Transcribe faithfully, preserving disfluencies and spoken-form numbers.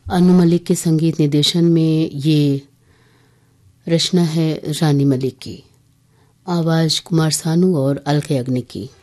अनु मलिक के संगीत निर्देशन में ये रचना है रानी मलिक की, आवाज कुमार सानू और अलके याग्निक की।